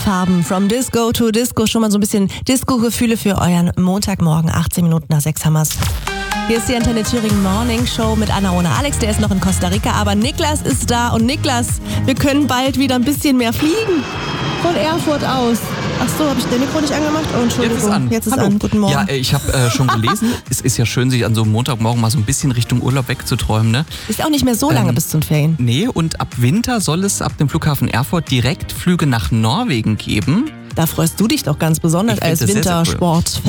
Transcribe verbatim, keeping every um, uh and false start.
Farben, from Disco to Disco, schon mal so ein bisschen Disco-Gefühle für euren Montagmorgen, achtzehn Minuten nach sechs haben wir's. Hier ist die Antenne Thüringen Morning Show mit Anna ohne Alex, der ist noch in Costa Rica, aber Niklas ist da und Niklas, wir können bald wieder ein bisschen mehr fliegen. Von Erfurt aus. Ach so, habe ich den Mikro nicht angemacht? Oh, Entschuldigung. Jetzt ist an. Jetzt ist Hallo. an. Guten Morgen. Ja, ich habe äh, schon gelesen, es ist ja schön, sich an so einem Montagmorgen mal so ein bisschen Richtung Urlaub wegzuträumen, ne? Ist auch nicht mehr so lange Ähm, bis zum Ferien. Nee, und ab Winter soll es ab dem Flughafen Erfurt Direktflüge nach Norwegen geben. Da freust du dich doch ganz besonders Ich find als das sehr, sehr cool. Wintersport-Fan.